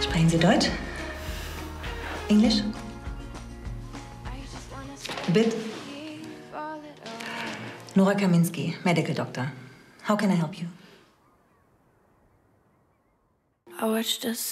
Sprechen Sie Deutsch? Englisch? Bit? Nora Kaminski, medical doctor. How can I help you? I watched us